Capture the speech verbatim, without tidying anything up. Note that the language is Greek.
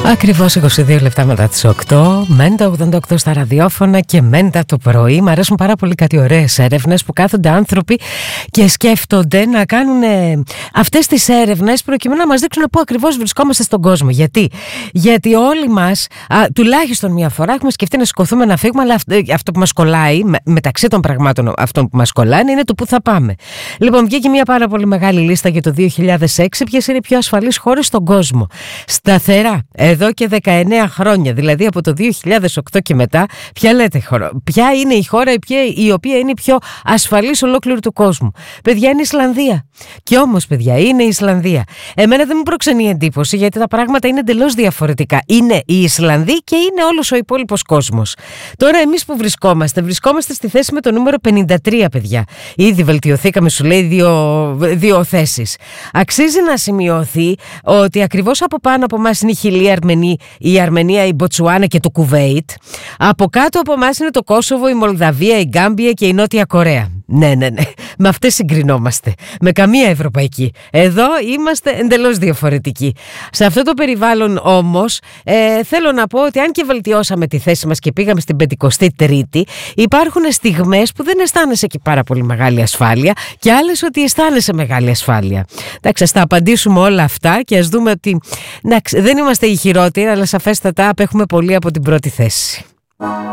Ακριβώς είκοσι δύο λεπτά μετά τις οκτώ, Μέντα ογδόντα οκτώ στα ραδιόφωνα και Μέντα το πρωί. Μ' αρέσουν πάρα πολύ κάτι ωραίες έρευνες που κάθονται άνθρωποι και σκέφτονται να κάνουν αυτές τις έρευνες προκειμένου να μας δείξουν πού ακριβώς βρισκόμαστε στον κόσμο. Γιατί, Γιατί όλοι μας, α, τουλάχιστον μία φορά, έχουμε σκεφτεί να σηκωθούμε να φύγουμε, αλλά αυτό, αυτό που μας κολλάει, με, μεταξύ των πραγμάτων αυτών που μας κολλάνε, είναι το πού θα πάμε. Λοιπόν, βγήκε μία πάρα πολύ μεγάλη λίστα για το δύο χιλιάδες έξι, ποιες είναι οι πιο ασφαλείς χώρες στον κόσμο. Σταθερά. Εδώ και δεκαεννέα χρόνια, δηλαδή από το δύο χιλιάδες οκτώ και μετά, ποια λέτε χώρα, ποια είναι η χώρα η οποία είναι η πιο ασφαλής ολόκληρου του κόσμου? Παιδιά, είναι η Ισλανδία. Και όμως, παιδιά, είναι η Ισλανδία. Εμένα δεν μου προξενεί εντύπωση, γιατί τα πράγματα είναι εντελώς διαφορετικά. Είναι η Ισλανδοί και είναι όλος ο υπόλοιπος κόσμος. Τώρα, εμείς που βρισκόμαστε, βρισκόμαστε στη θέση με το νούμερο πενήντα τρία, παιδιά. Ήδη βελτιωθήκαμε, σου λέει, δύο, δύο θέσεις. Αξίζει να σημειωθεί ότι ακριβώς από πάνω από εμάς είναι η Χιλή, η Αρμενία, η Μποτσουάνα και το Κουβέιτ. Από κάτω από εμάς είναι το Κόσοβο, η Μολδαβία, η Γκάμπια και η Νότια Κορέα. Ναι, ναι, ναι. Με αυτές συγκρινόμαστε. Με καμία ευρωπαϊκή. Εδώ είμαστε εντελώς διαφορετικοί. Σε αυτό το περιβάλλον όμως, ε, θέλω να πω ότι αν και βελτιώσαμε τη θέση μας και πήγαμε στην πενηκοστή τρίτη, υπάρχουν στιγμές που δεν αισθάνεσαι και πάρα πολύ μεγάλη ασφάλεια και άλλες ότι αισθάνεσαι μεγάλη ασφάλεια. Εντάξει, ας τα απαντήσουμε όλα αυτά και ας δούμε ότι εντάξει, δεν είμαστε οι χειρότεροι, αλλά σαφέστατα απέχουμε πολύ από την πρώτη θέση.